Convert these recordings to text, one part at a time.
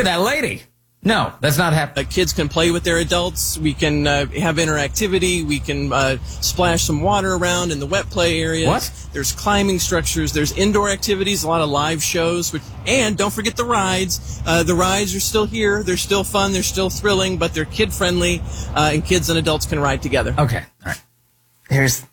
at that lady. No, that's not happening. Kids can play with their adults. We can have interactivity. We can splash some water around in the wet play areas. What? There's climbing structures. There's indoor activities, a lot of live shows. And don't forget the rides. The rides are still here. They're still fun. They're still thrilling, but they're kid-friendly, and kids and adults can ride together. Okay, all right.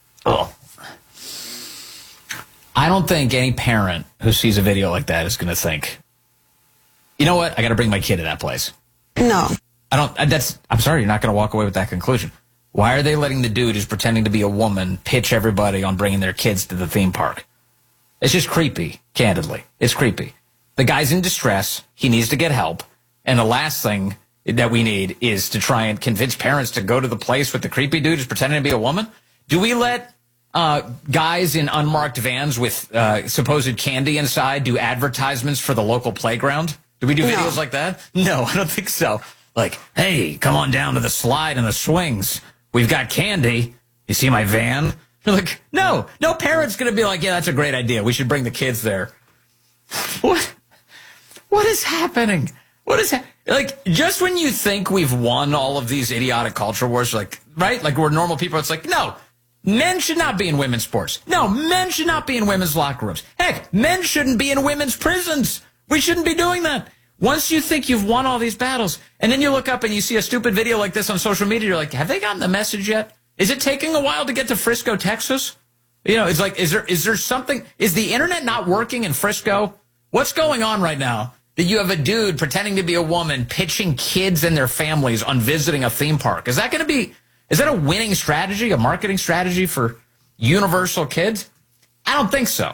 I don't think any parent who sees a video like that is going to think, you know what? I got to bring my kid to that place. No. I'm sorry, you're not going to walk away with that conclusion. Why are they letting the dude who's pretending to be a woman pitch everybody on bringing their kids to the theme park? It's just creepy, candidly. It's creepy. The guy's in distress. He needs to get help. And the last thing that we need is to try and convince parents to go to the place with the creepy dude who's pretending to be a woman. Do we let guys in unmarked vans with supposed candy inside do advertisements for the local playground? Do we do videos like that? No, I don't think so. Like, hey, come on down to the slide and the swings. We've got candy. You see my van? You're like, no parent's going to be like, yeah, that's a great idea. We should bring the kids there. What is happening? Like, just when you think we've won all of these idiotic culture wars, like, right? Like, we're normal people. It's like, no, men should not be in women's sports. No, men should not be in women's locker rooms. Heck, men shouldn't be in women's prisons. We shouldn't be doing that. Once you think you've won all these battles, and then you look up and you see a stupid video like this on social media, you're like, have they gotten the message yet? Is it taking a while to get to Frisco, Texas? You know, it's like, is there something? Is the internet not working in Frisco? What's going on right now that you have a dude pretending to be a woman pitching kids and their families on visiting a theme park? Is that a winning strategy, a marketing strategy for Universal Kids? I don't think so.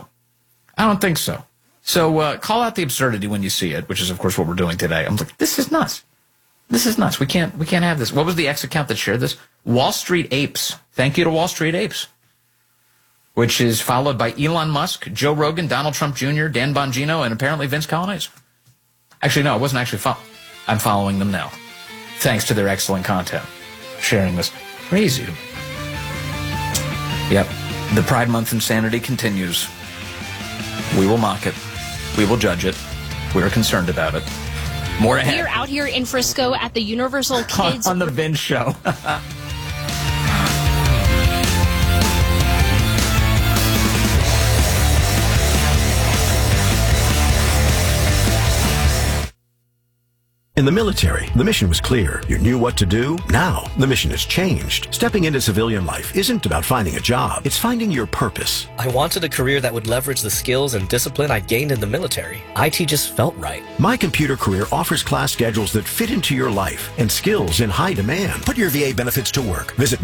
So call out the absurdity when you see it, which is, of course, what we're doing today. I'm like, this is nuts. We can't have this. What was the X account that shared this? Wall Street Apes. Thank you to Wall Street Apes. Which is followed by Elon Musk, Joe Rogan, Donald Trump Jr., Dan Bongino, and apparently Vince Colonnese. Actually, no, I wasn't actually I'm following them now. Thanks to their excellent content. Sharing this. Crazy. Yep. The Pride Month insanity continues. We will mock it. We will judge it. We are concerned about it. More ahead. We're out here in Frisco at the Universal Kids on the Vince Show. In the military, the mission was clear. You knew what to do. Now, the mission has changed. Stepping into civilian life isn't about finding a job. It's finding your purpose. I wanted a career that would leverage the skills and discipline I gained in the military. IT just felt right. My Computer Career offers class schedules that fit into your life and skills in high demand. Put your VA benefits to work. Visit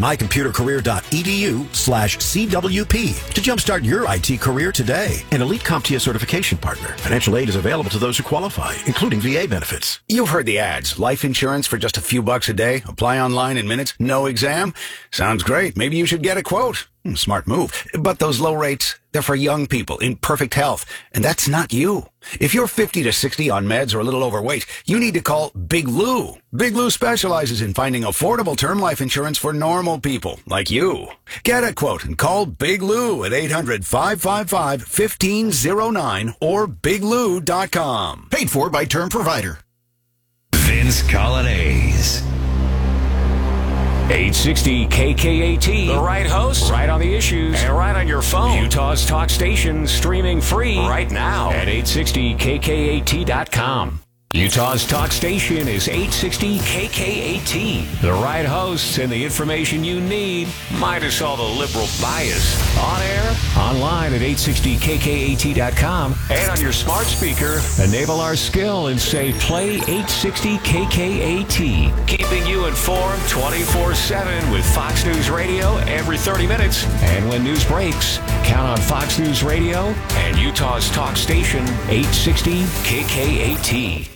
mycomputercareer.edu/CWP to jumpstart your IT career today. An elite CompTIA certification partner. Financial aid is available to those who qualify, including VA benefits. You've heard the ads. Life insurance for just a few bucks a day. Apply online in minutes. No exam. Sounds great. Maybe you should get a quote. Smart move. But those low rates, they're for young people in perfect health. And that's not you. If you're 50 to 60 on meds or a little overweight, you need to call Big Lou. Big Lou specializes in finding affordable term life insurance for normal people like you. Get a quote and call Big Lou at 800-555-1509 or biglou.com. Paid for by Term Provider. Vince Colonnese. 860 KKAT. The right host, right on the issues, and right on your phone. Utah's talk station, streaming free right now at 860KKAT.com. Utah's talk station is 860 KKAT. The right hosts and the information you need, minus all the liberal bias. On air, online at 860KKAT.com, and on your smart speaker, enable our skill and say play 860 KKAT. Keeping you informed 24/7 with Fox News Radio every 30 minutes. And when news breaks, count on Fox News Radio and Utah's talk station 860 KKAT.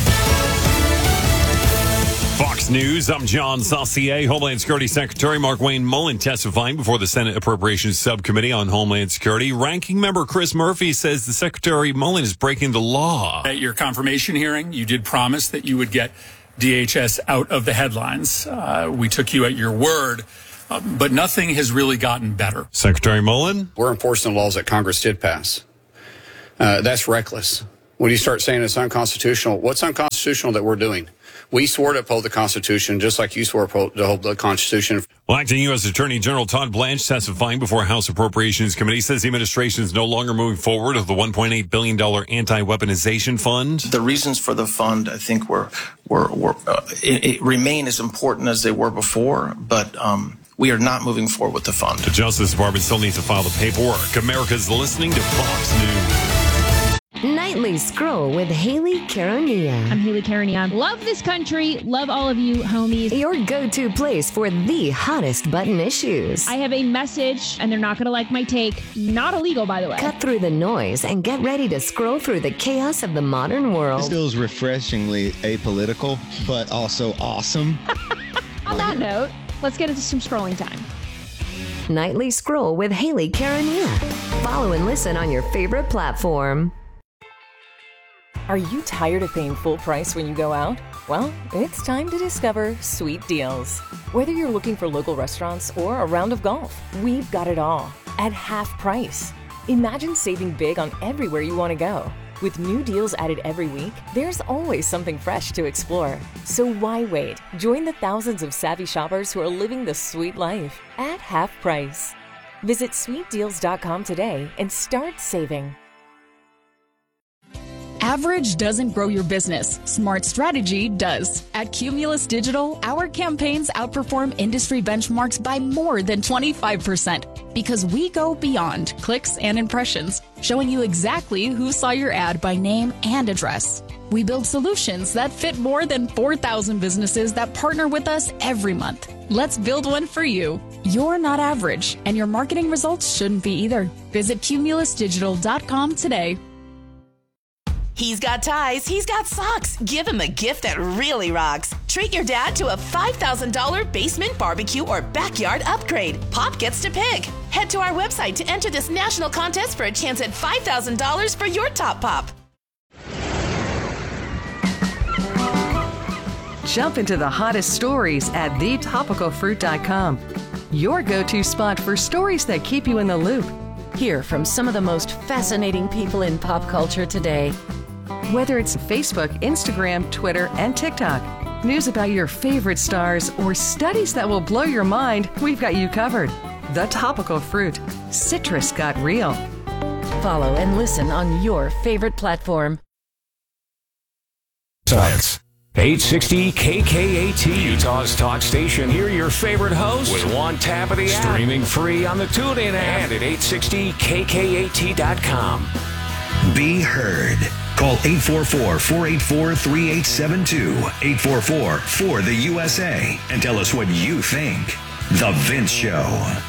Fox News, I'm John Saucier. Homeland Security Secretary Markwayne Mullin testifying before the Senate Appropriations Subcommittee on Homeland Security. Ranking Member Chris Murphy says the Secretary Mullin is breaking the law. At your confirmation hearing, you did promise that you would get DHS out of the headlines. We took you at your word, but nothing has really gotten better. Secretary Mullin? We're enforcing the laws that Congress did pass. That's reckless. When you start saying it's unconstitutional, what's unconstitutional? unconstitutional that we're doing. We swore to uphold the Constitution, just like you swore to uphold the Constitution. Well, acting U.S. Attorney General Todd Blanche testifying before House Appropriations Committee says the administration is no longer moving forward with the $1.8 billion anti-weaponization fund. The reasons for the fund, I think, it remain as important as they were before, but we are not moving forward with the fund. The Justice Department still needs to file the paperwork. America's listening to Fox News. Nightly Scroll with Haley Caronia. I'm Haley Caronia. Love this country. Love all of you, homies. Your go-to place for the hottest button issues. I have a message, and they're not going to like my take. Not illegal, by the way. Cut through the noise and get ready to scroll through the chaos of the modern world. This feels refreshingly apolitical, but also awesome. On that note, let's get into some scrolling time. Nightly Scroll with Haley Caronia. Follow and listen on your favorite platform. Are you tired of paying full price when you go out? Well, it's time to discover Sweet Deals. Whether you're looking for local restaurants or a round of golf, we've got it all at half price. Imagine saving big on everywhere you want to go. With new deals added every week, there's always something fresh to explore. So why wait? Join the thousands of savvy shoppers who are living the sweet life at half price. Visit sweetdeals.com today and start saving. Average doesn't grow your business. Smart strategy does. At Cumulus Digital, our campaigns outperform industry benchmarks by more than 25% because we go beyond clicks and impressions, showing you exactly who saw your ad by name and address. We build solutions that fit more than 4,000 businesses that partner with us every month. Let's build one for you. You're not average, and your marketing results shouldn't be either. Visit cumulusdigital.com today. He's got ties, he's got socks. Give him a gift that really rocks. Treat your dad to a $5,000 basement barbecue or backyard upgrade. Pop gets to pick. Head to our website to enter this national contest for a chance at $5,000 for your top pop. Jump into the hottest stories at thetopicalfruit.com. Your go-to spot for stories that keep you in the loop. Hear from some of the most fascinating people in pop culture today. Whether it's Facebook, Instagram, Twitter, and TikTok, news about your favorite stars, or studies that will blow your mind, we've got you covered. The Topical Fruit. Citrus got real. Follow and listen on your favorite platform. Science. 860 KKAT, Utah's talk station. Hear your favorite host with one tap of the app. Streaming free on the TuneIn app and at 860KKAT.com. Be heard. Call 844-484-3872, 844-4-THE-USA, and tell us what you think. The Vince Show.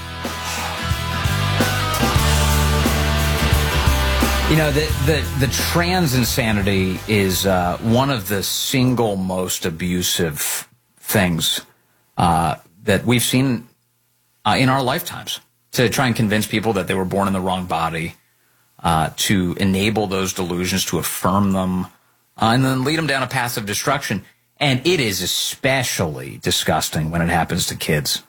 You know, the trans insanity is one of the single most abusive things that we've seen in our lifetimes. To try and convince people that they were born in the wrong body, to enable those delusions, to affirm them, and then lead them down a path of destruction. And it is especially disgusting when it happens to kids.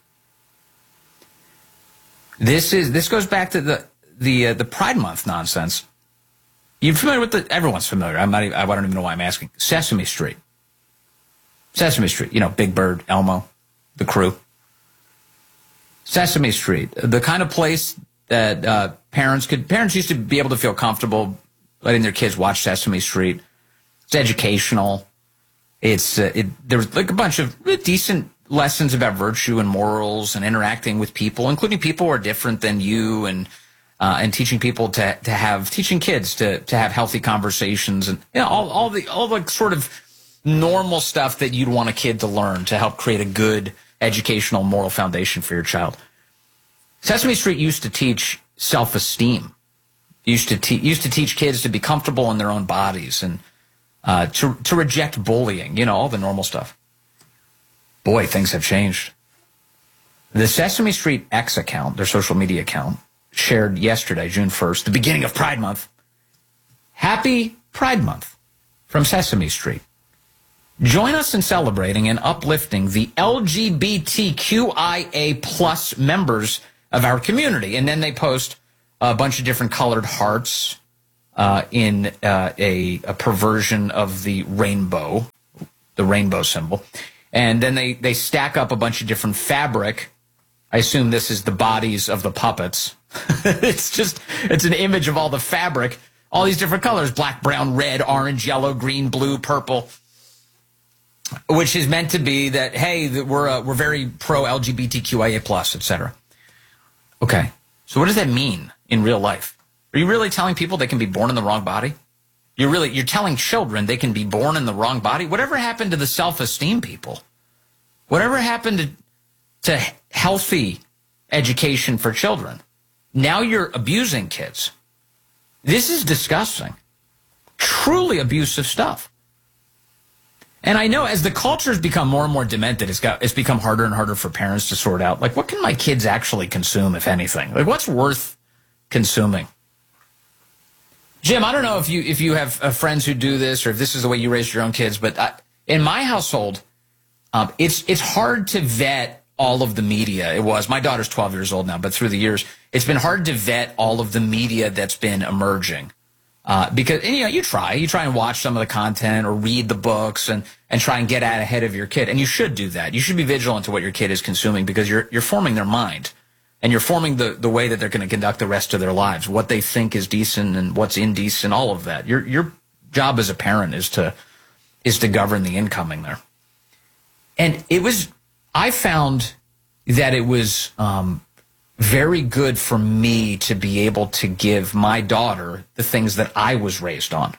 This goes back to the Pride Month nonsense. You familiar with everyone's familiar. I don't even know why I'm asking. Sesame Street. Sesame Street. You know, Big Bird, Elmo, the crew. Sesame Street. The kind of place that parents used to be able to feel comfortable letting their kids watch Sesame Street. It's educational. There was like a bunch of decent lessons about virtue and morals and interacting with people, including people who are different than you, and teaching people teaching kids to have healthy conversations, and all the sort of normal stuff that you'd want a kid to learn to help create a good educational moral foundation for your child. Sesame Street used to teach self-esteem. Used to teach kids to be comfortable in their own bodies and to reject bullying. All the normal stuff. Boy, things have changed. The Sesame Street X account, their social media account, shared yesterday, June 1st, the beginning of Pride Month. Happy Pride Month from Sesame Street. Join us in celebrating and uplifting the LGBTQIA plus members of our community. And then they post a bunch of different colored hearts in a perversion of the rainbow. the rainbow symbol. And then they stack up a bunch of different fabric. I assume this is the bodies of the puppets. It's an image of all the fabric, all these different colors, black, brown, red, orange, yellow, green, blue, purple, which is meant to be that, hey, we're very pro LGBTQIA+, etc. Okay. So what does that mean in real life? Are you really telling people they can be born in the wrong body? You're telling children they can be born in the wrong body? Whatever happened to the self-esteem people? Whatever happened to healthy education for children? Now you're abusing kids. This is disgusting. Truly abusive stuff. And I know as the culture has become more and more demented, it's become harder and harder for parents to sort out, like, what can my kids actually consume, if anything? Like, what's worth consuming? Jim, I don't know if you have friends who do this or if this is the way you raised your own kids, but in my household, it's hard to vet all of the media. It was. My daughter's 12 years old now, but through the years, it's been hard to vet all of the media that's been emerging. Because, and, you try and watch some of the content or read the books and try and get out ahead of your kid. And you should do that. You should be vigilant to what your kid is consuming because you're forming their mind. And you're forming the way that they're going to conduct the rest of their lives, what they think is decent and what's indecent, all of that. Your job as a parent is to govern the incoming there. And I found that it was very good for me to be able to give my daughter the things that I was raised on.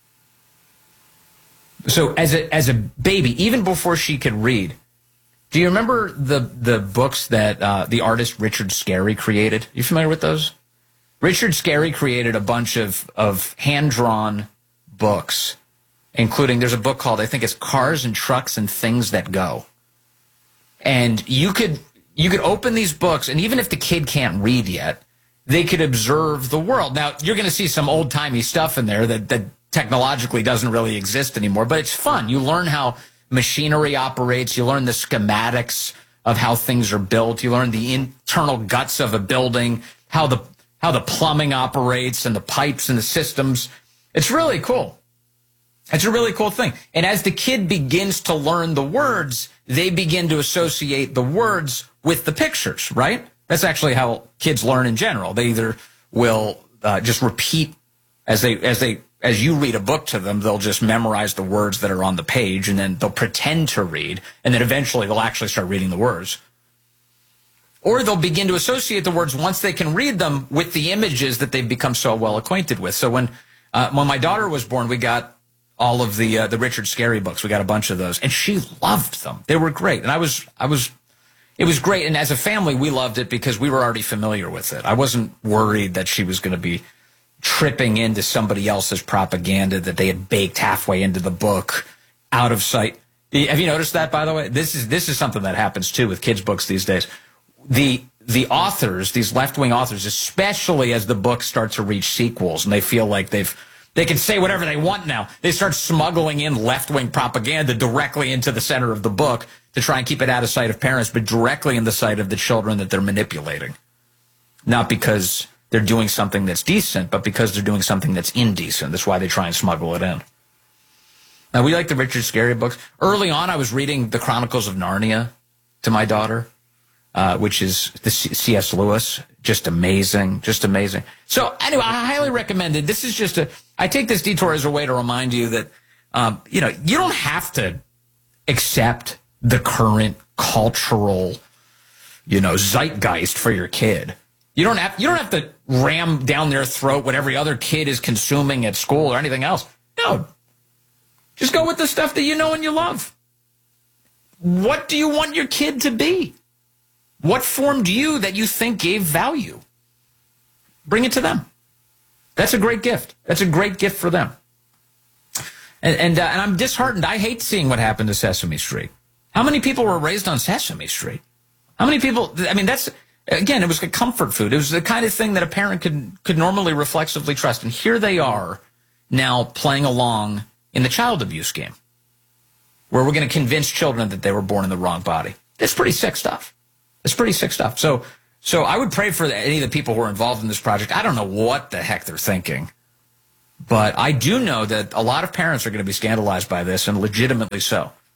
So as a baby, even before she could read, do you remember the books that the artist Richard Scarry created? You familiar with those? Richard Scarry created a bunch of hand-drawn books, including, there's a book called, I think it's Cars and Trucks and Things That Go. And you could open these books, and even if the kid can't read yet, they could observe the world. Now, you're going to see some old-timey stuff in there that technologically doesn't really exist anymore, but it's fun. You learn how machinery operates. You learn the schematics of how things are built. You learn the internal guts of a building, how the plumbing operates and the pipes and the systems. It's really cool. It's a really cool thing. And as the kid begins to learn the words, they begin to associate the words with the pictures, right? That's actually how kids learn in general. They either will just repeat as you read a book to them, they'll just memorize the words that are on the page, and then they'll pretend to read, and then eventually they'll actually start reading the words. Or they'll begin to associate the words once they can read them with the images that they've become so well acquainted with. So when my daughter was born, we got all of the Richard Scarry books. We got a bunch of those, and she loved them. They were great, and it was great. And as a family, we loved it because we were already familiar with it. I wasn't worried that she was going to be tripping into somebody else's propaganda that they had baked halfway into the book, out of sight. Have you noticed that, by the way? This is something that happens too with kids' books these days. The authors, these left-wing authors, especially as the books start to reach sequels and they feel like they can say whatever they want now, they start smuggling in left-wing propaganda directly into the center of the book to try and keep it out of sight of parents, but directly in the sight of the children that they're manipulating. Not because they're doing something that's decent, but because they're doing something that's indecent. That's why they try and smuggle it in. Now, we like the Richard Scarry books. Early on, I was reading The Chronicles of Narnia to my daughter, which is the C.S. Lewis. Just amazing. Just amazing. So, anyway, I highly recommend it. This is just I take this detour as a way to remind you that, you don't have to accept the current cultural, zeitgeist for your kid. You don't have to ram down their throat what every other kid is consuming at school or anything else. No. Just go with the stuff that you know and you love. What do you want your kid to be? What formed you that you think gave value? Bring it to them. That's a great gift. That's a great gift for them. And I'm disheartened. I hate seeing what happened to Sesame Street. How many people were raised on Sesame Street? How many people? I mean, again, it was a comfort food. It was the kind of thing that a parent could normally reflexively trust. And here they are now playing along in the child abuse game, where we're going to convince children that they were born in the wrong body. It's pretty sick stuff. It's pretty sick stuff. So I would pray for any of the people who are involved in this project. I don't know what the heck they're thinking, but I do know that a lot of parents are going to be scandalized by this, and legitimately so.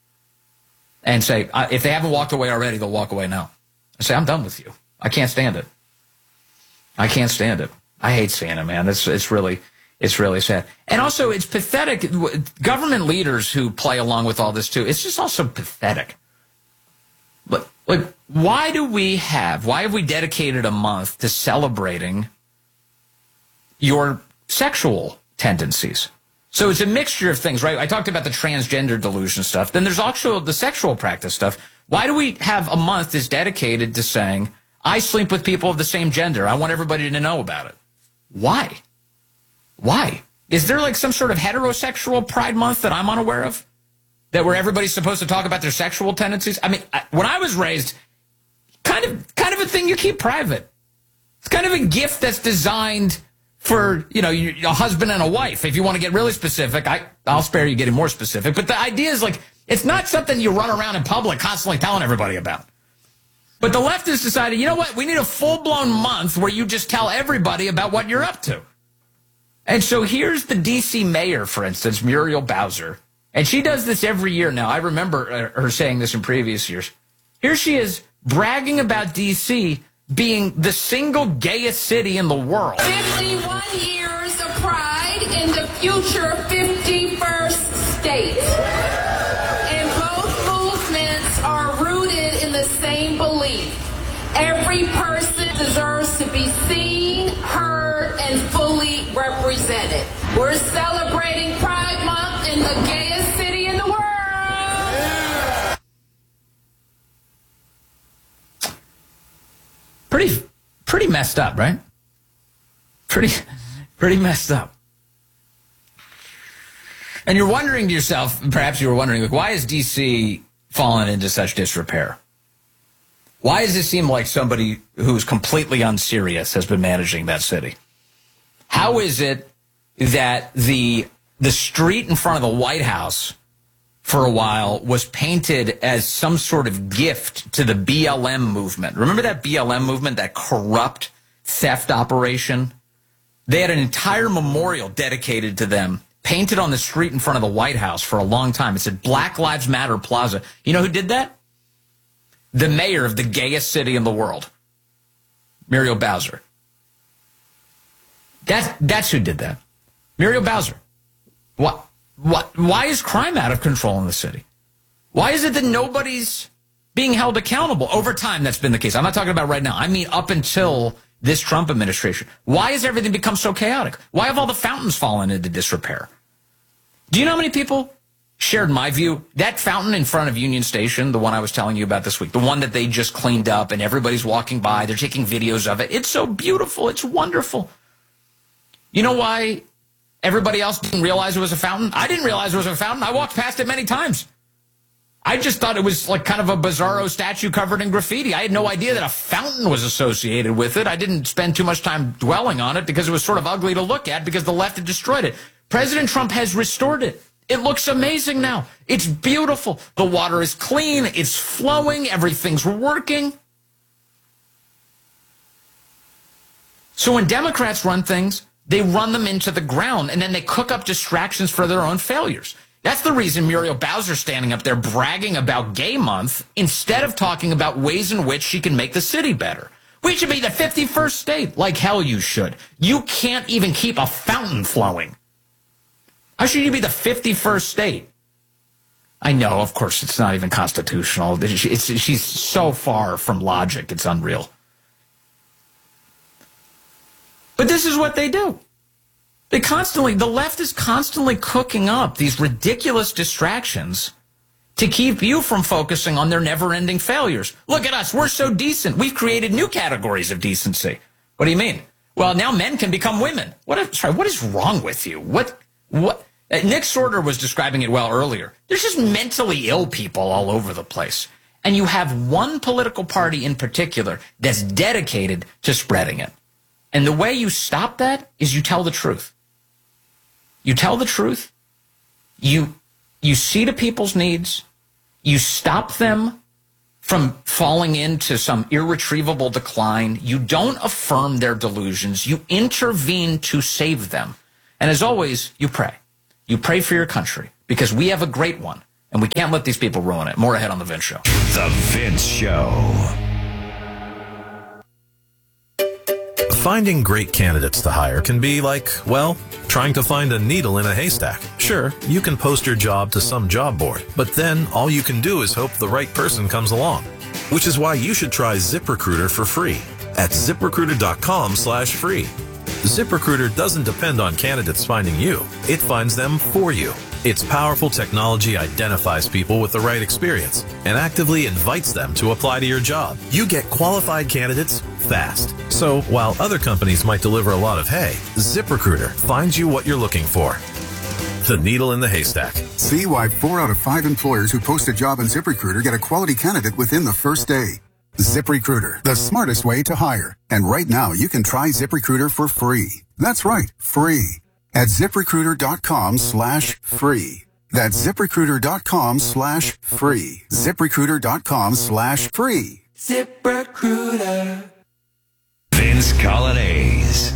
and say, if they haven't walked away already, they'll walk away now. I say, I'm done with you. I can't stand it. I can't stand it. I hate seeing it, man. It's really sad. And also, it's pathetic. Government leaders who play along with all this, too, it's just also pathetic. But, like, why have we dedicated a month to celebrating your sexual tendencies? So it's a mixture of things, right? I talked about the transgender delusion stuff. Then there's also the sexual practice stuff. Why do we have a month that's dedicated to saying, I sleep with people of the same gender. I want everybody to know about it. Why? Why? Is there like some sort of heterosexual Pride Month that I'm unaware of? That where everybody's supposed to talk about their sexual tendencies? I mean, when I was raised, kind of a thing you keep private. It's kind of a gift that's designed for, a husband and a wife. If you want to get really specific, I'll spare you getting more specific. But the idea is like, it's not something you run around in public constantly telling everybody about. But the left has decided, you know what? We need a full-blown month where you just tell everybody about what you're up to. And so here's the D.C. mayor, for instance, Muriel Bowser. And she does this every year now. I remember her saying this in previous years. Here she is bragging about D.C. being the single gayest city in the world. 51 years of pride in the future 51st state. And both movements are rooted in the same belief. Every person deserves to be seen, heard, and fully represented. We're celebrating Pride Month in the gayest city in the world. Pretty messed up, right? Pretty messed up. And you're wondering to yourself, perhaps you were wondering, like, why is D.C. fallen into such disrepair? Why does it seem like somebody who's completely unserious has been managing that city? How is it that the street in front of the White House for a while was painted as some sort of gift to the BLM movement? Remember that BLM movement, that corrupt theft operation? They had an entire memorial dedicated to them, painted on the street in front of the White House for a long time. It said Black Lives Matter Plaza. You know who did that? The mayor of the gayest city in the world, Muriel Bowser. That's who did that. Muriel Bowser. Why is crime out of control in the city? Why is it that nobody's being held accountable? Over time, that's been the case. I'm not talking about right now. I mean up until this Trump administration. Why has everything become so chaotic? Why have all the fountains fallen into disrepair? Do you know how many people shared my view? That fountain in front of Union Station, the one I was telling you about this week, the one that they just cleaned up and everybody's walking by, they're taking videos of it. It's so beautiful. It's wonderful. You know why everybody else didn't realize it was a fountain? I didn't realize it was a fountain. I walked past it many times. I just thought it was like kind of a bizarro statue covered in graffiti. I had no idea that a fountain was associated with it. I didn't spend too much time dwelling on it because it was sort of ugly to look at because the left had destroyed it. President Trump has restored it. It looks amazing now. It's beautiful. The water is clean. It's flowing. Everything's working. So when Democrats run things, they run them into the ground, and then they cook up distractions for their own failures. That's the reason Muriel Bowser's standing up there bragging about Gay Month instead of talking about ways in which she can make the city better. We should be the 51st state. Like hell you should. You can't even keep a fountain flowing. How should you be the 51st state? I know, of course, it's not even constitutional. She's so far from logic, it's unreal. But this is what they do. The left is constantly cooking up these ridiculous distractions to keep you from focusing on their never-ending failures. Look at us. We're so decent. We've created new categories of decency. What do you mean? Well, now men can become women. What is wrong with you? What? Nick Sorter was describing it well earlier. There's just mentally ill people all over the place. And you have one political party in particular that's dedicated to spreading it. And the way you stop that is you tell the truth. You tell the truth. You see to people's needs. You stop them from falling into some irretrievable decline. You don't affirm their delusions. You intervene to save them. And as always, you pray. You pray for your country because we have a great one. And we can't let these people ruin it. More ahead on The Vince Show. The Vince Show. Finding great candidates to hire can be like, well, trying to find a needle in a haystack. Sure, you can post your job to some job board, but then all you can do is hope the right person comes along. Which is why you should try ZipRecruiter for free at ZipRecruiter.com/free. ZipRecruiter doesn't depend on candidates finding you. It finds them for you. Its powerful technology identifies people with the right experience and actively invites them to apply to your job. You get qualified candidates fast. So while other companies might deliver a lot of hay, ZipRecruiter finds you what you're looking for. The needle in the haystack. See why 4 out of 5 employers who post a job on ZipRecruiter get a quality candidate within the first day. ZipRecruiter, the smartest way to hire. And right now, you can try ZipRecruiter for free. That's right, free. At ZipRecruiter.com/free. That's ZipRecruiter.com/free. ZipRecruiter.com/free. ZipRecruiter. Vince Colonnese.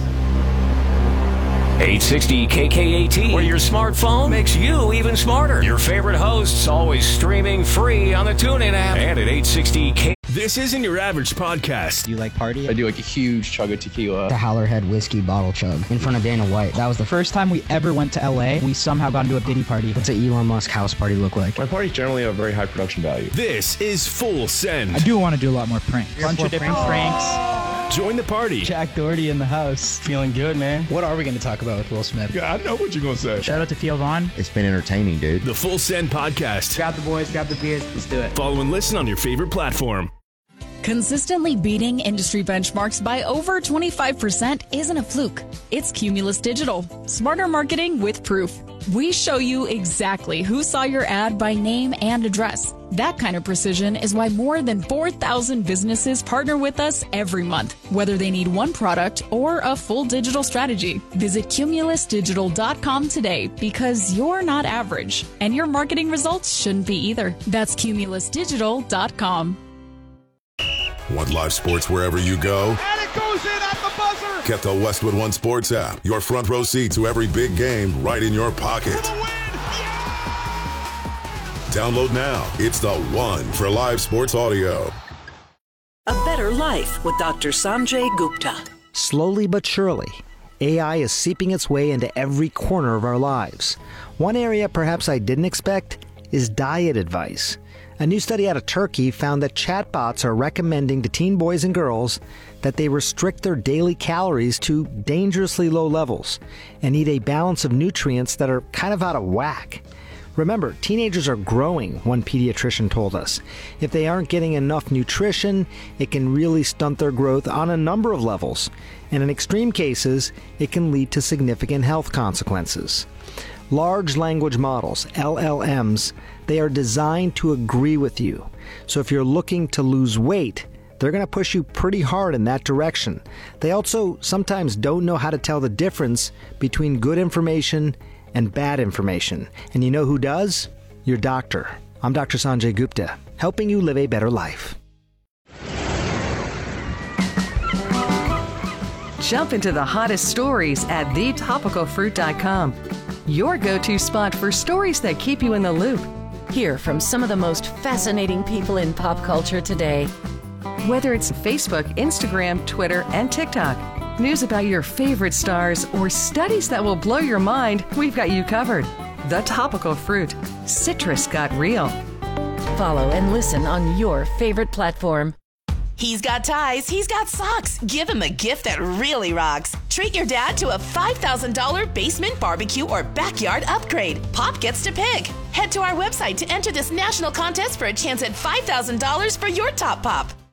860 KKAT, where your smartphone makes you even smarter. Your favorite hosts always streaming free on the TuneIn app and at 860K. This isn't your average podcast. Do you like party? I do like a huge chug of tequila. The Howlerhead whiskey bottle chug in front of Dana White. That was the first time we ever went to LA. We somehow got into a Diddy party. What's an Elon Musk house party look like? My parties generally have very high production value. This is Full Send. I do want to do a lot more pranks. Bunch of different pranks. Join the party. Jack Doherty in the house. Feeling good, man. What are we going to talk about with Will Smith? Yeah, I know what you're going to say. Shout out to Theo Vaughn. It's been entertaining, dude. The Full Send podcast. Grab the boys, grab the beers. Let's do it. Follow and listen on your favorite platform. Consistently beating industry benchmarks by over 25% isn't a fluke. It's Cumulus Digital. Smarter marketing with proof. We show you exactly who saw your ad by name and address. That kind of precision is why more than 4,000 businesses partner with us every month, whether they need one product or a full digital strategy. Visit cumulusdigital.com today because you're not average and your marketing results shouldn't be either. That's cumulusdigital.com. Want live sports wherever you go? And it goes in at the buzzer! Get the Westwood One Sports app. Your front row seat to every big game right in your pocket. Download now. It's the one for live sports audio. A Better Life with Dr. Sanjay Gupta. Slowly but surely, AI is seeping its way into every corner of our lives. One area perhaps I didn't expect is diet advice. A new study out of Turkey found that chatbots are recommending to teen boys and girls that they restrict their daily calories to dangerously low levels and eat a balance of nutrients that are kind of out of whack. Remember, teenagers are growing, one pediatrician told us. If they aren't getting enough nutrition, it can really stunt their growth on a number of levels. And in extreme cases, it can lead to significant health consequences. Large language models, LLMs, they are designed to agree with you. So if you're looking to lose weight, they're going to push you pretty hard in that direction. They also sometimes don't know how to tell the difference between good information and bad information. And you know who does? Your doctor. I'm Dr. Sanjay Gupta, helping you live a better life. Jump into the hottest stories at thetopicalfruit.com. Your go-to spot for stories that keep you in the loop. Hear from some of the most fascinating people in pop culture today. Whether it's Facebook, Instagram, Twitter, and TikTok, news about your favorite stars, or studies that will blow your mind, we've got you covered. The Topical Fruit. Citrus got real. Follow and listen on your favorite platform. He's got ties, he's got socks. Give him a gift that really rocks. Treat your dad to a $5,000 basement barbecue or backyard upgrade. Pop gets to pick. Head to our website to enter this national contest for a chance at $5,000 for your top pop.